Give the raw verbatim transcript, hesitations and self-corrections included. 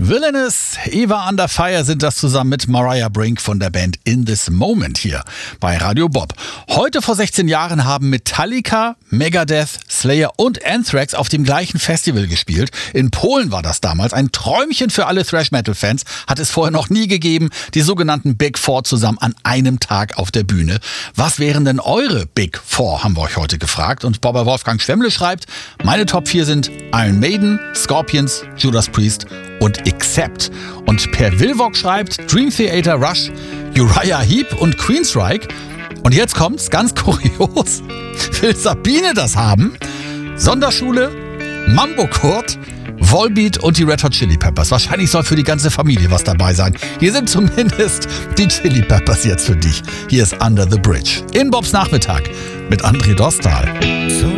Villainous, Eva Under Fire sind das zusammen mit Mariah Brink von der Band In This Moment hier bei Radio Bob. Heute vor sechzehn Jahren haben Metallica, Megadeth, Slayer und Anthrax auf dem gleichen Festival gespielt. In Polen war das damals ein Träumchen für alle Thrash-Metal-Fans. Hat es vorher noch nie gegeben, die sogenannten Big Four zusammen an einem Tag auf der Bühne. Was wären denn eure Big Four, haben wir euch heute gefragt. Und Bobber Wolfgang Schwemmle schreibt, meine Top vier sind Iron Maiden, Scorpions, Judas Priest und Accept. Und Per Wilvock schreibt Dream Theater, Rush, Uriah Heep und Queensryche. Und jetzt kommt's, ganz kurios. Will Sabine das haben? Sonderschule, Mambo Kurt, Volbeat und die Red Hot Chili Peppers. Wahrscheinlich soll für die ganze Familie was dabei sein. Hier sind zumindest die Chili Peppers jetzt für dich. Hier ist Under the Bridge. In Bobs Nachmittag mit André Dostal.